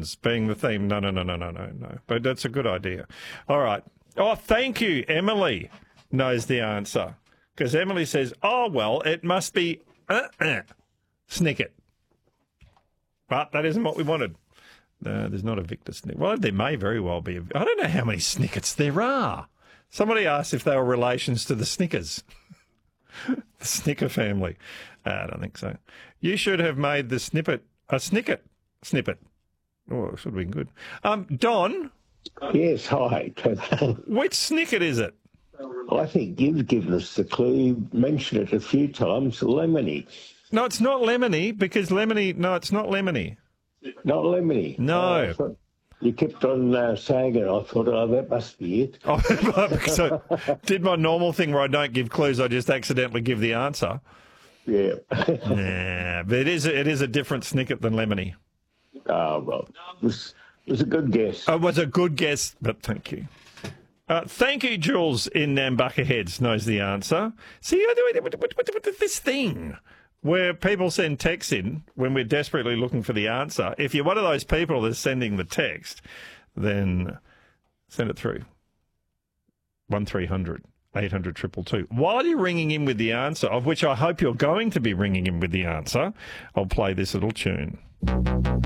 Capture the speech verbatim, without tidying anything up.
Simpsons being the theme. No, no, no, no, no, no, no. But that's a good idea. All right. Oh, thank you. Emily knows the answer. Because Emily says, oh, well, it must be uh-uh, Snicket. But that isn't what we wanted. No, there's not a Victor Snicket. Well, there may very well be. A, I don't know how many Snickets there are. Somebody asked if they were relations to the Snickers. The Snicker family. Uh, I don't think so. You should have made the snippet a Snicket snippet. Oh, it should have been good. Um, Don? Yes, hi. Which Snicket is it? I think you've given us the clue, mentioned it a few times, Lemony. No, it's not Lemony, because Lemony, no, it's not Lemony. Not Lemony? No. Uh, thought, you kept on uh, saying it. I thought, oh, that must be it. Oh, so did my normal thing where I don't give clues, I just accidentally give the answer. Yeah. Yeah, but it is, it is a different Snicket than Lemony. Oh, well, it was, it was a good guess. It was a good guess, but thank you. Uh, thank you, Jules in Nambucca Heads knows the answer. See, this thing where people send texts in when we're desperately looking for the answer. If you're one of those people that's sending the text, then send it through. one three hundred eight hundred two two two. While you're ringing in with the answer, of which I hope you're going to be ringing in with the answer, I'll play this little tune.